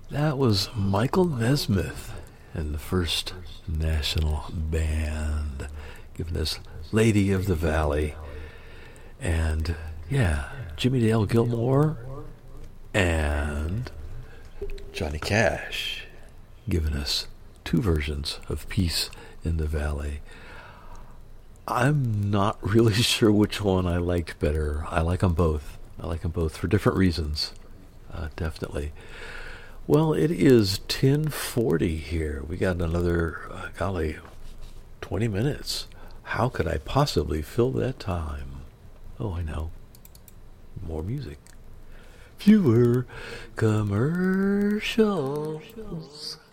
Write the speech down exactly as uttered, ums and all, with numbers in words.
That was Michael Nesmith and the First National Band giving us Lady of the Valley. And yeah, Jimmy Dale Gilmore and Johnny Cash giving us two versions of Peace in the Valley. I'm not really sure which one I liked better. I like them both. I like them both for different reasons. Uh, definitely. Well, it is ten forty here. We got another, uh, golly, twenty minutes. How could I possibly fill that time? Oh, I know. More music. Fewer commercials.